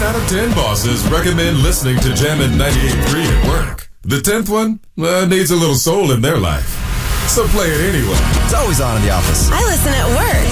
out of 10 bosses recommend listening to Jammin' 98.3 at work. The 10th one needs a little soul in their life. So play it anyway. It's always on in the office. I listen at work.